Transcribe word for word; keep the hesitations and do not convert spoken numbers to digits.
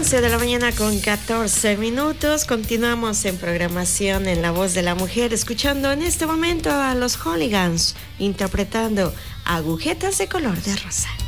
once de la mañana con catorce minutos. Continuamos en programación en La Voz de la Mujer, escuchando en este momento a los Hooligans interpretando Agujetas de Color de Rosa.